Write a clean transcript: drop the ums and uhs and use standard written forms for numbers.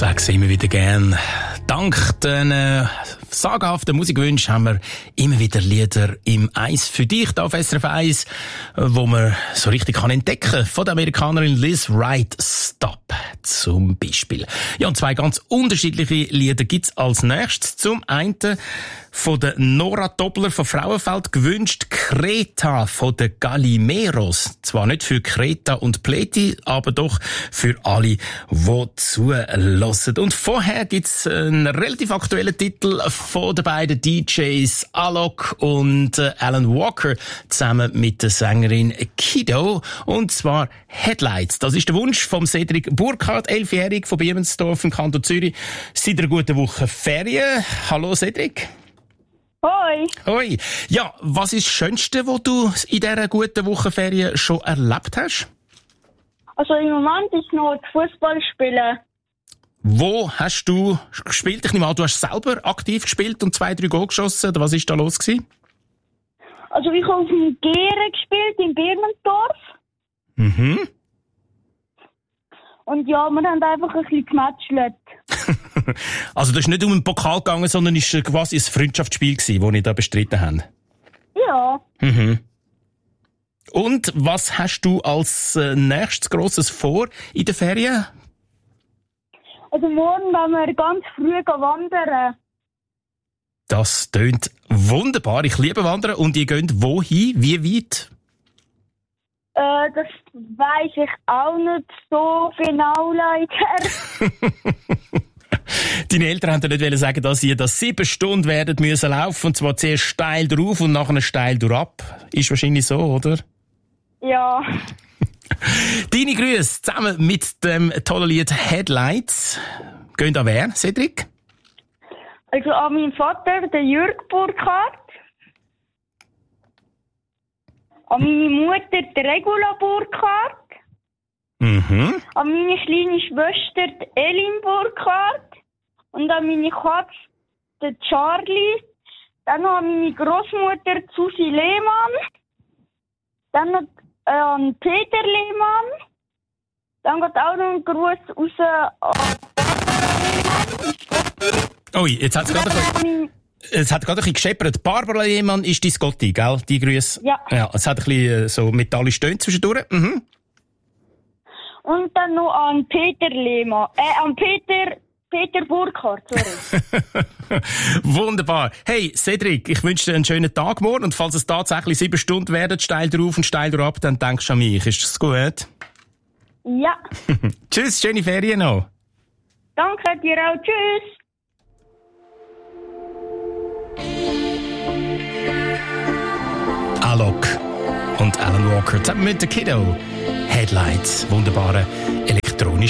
sage es immer wieder gern. Dank den sagenhaften Musikwünschen haben wir immer wieder Lieder im Eis für dich da auf SRF 1, wo man so richtig kann entdecken von der Amerikanerin Liz Wright, Stop zum Beispiel. Ja, und zwei ganz unterschiedliche Lieder gibt's als nächstes. Zum einen von der Nora Doppler von Frauenfeld gewünscht, Kreta von den Galimeros. Zwar nicht für Kreta und Pleti, aber doch für alle, die zuhören. Und vorher gibt's einen relativ aktuellen Titel von den beiden DJs Alok und Alan Walker zusammen mit der Sängerin Kido, und zwar Headlights. Das ist der Wunsch vom Cedric Burkhardt, 11-jährig von Biemensdorf im Kanton Zürich. Seit einer guten Woche Ferien. Hallo Cedric. Hoi. Hoi. Ja, was ist das Schönste, was du in dieser guten Woche Ferien schon erlebt hast? Also im Moment ist noch das Fußballspielen. Wo hast du gespielt? Ich nehme an, du hast selber aktiv gespielt und 2-3 Goal geschossen. Oder was war da los gewesen? Also ich habe auf dem Gere gespielt, in Birmensdorf. Mhm. Und ja, wir haben einfach ein bisschen gematchelt. Also das ist nicht um den Pokal gegangen, sondern es war quasi ein Freundschaftsspiel gewesen, das ihr da bestritten habt? Ja. Mhm. Und was hast du als nächstes Grosses vor in den Ferien? Also morgen werden wir ganz früh wandern. Das tönt wunderbar. Ich liebe Wandern. Und ihr geht wohin? Wie weit? Das weiss ich auch nicht so genau, leider. Deine Eltern haben dir nicht sagen, dass ihr das 7 Stunden werden müssen laufen, und zwar zuerst steil drauf und nachher steil durchab. Ist wahrscheinlich so, oder? Ja. Deine Grüße zusammen mit dem tollen Lied Headlights. Gehen an wer, Cedric? Also an meinen Vater, den Jürg Burkhardt. An meine Mutter, die Regula Burkhardt. Mhm. An meine kleine Schwester, die Elin Burkhardt. Und an meine Katze, den Charlie. Dann noch an meine Großmutter, Susi Lehmann. Dann noch an Peter Lehmann. Dann geht auch noch ein Gruß raus an... Ui, jetzt hat es gerade ein bisschen gescheppert. Barbara Lehmann ist dein Gotti, gell? Die Grüße. Ja. Ja, es hat ein bisschen so metallisch Töne zwischendurch. Mhm. Und dann noch an Peter Lehmann. An Peter Burkhardt, sorry. Wunderbar. Hey, Cedric, ich wünsche dir einen schönen Tag morgen. Und falls es tatsächlich 7 Stunden werden, steil drauf und steil drauf, dann denkst du an mich. Ist das gut? Ja. Tschüss, schöne Ferien noch. Danke dir auch. Tschüss. Alok und Alan Walker zusammen mit der Kiddo. Headlights, wunderbare elektronische